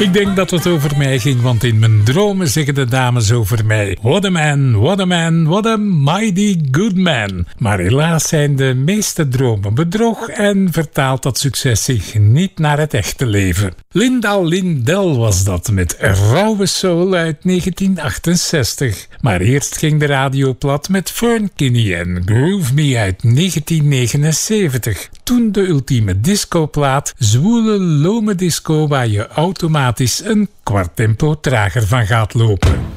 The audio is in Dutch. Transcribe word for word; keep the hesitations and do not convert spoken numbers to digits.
Ik denk dat het over mij ging, want in mijn dromen zeggen de dames over mij: what a man, what a man, what a mighty good man. Maar helaas zijn de meeste dromen bedrog en vertaalt dat succes zich niet naar het echte leven. Linda Lindell was dat met Rauwe Soul uit negentien achtenzestig. Maar eerst ging de radio plat met Fern Kinney en Groove Me uit negentien negenenzeventig. Toen de ultieme discoplaat, zwoele, lome disco waar je automatisch een kwart tempo trager van gaat lopen.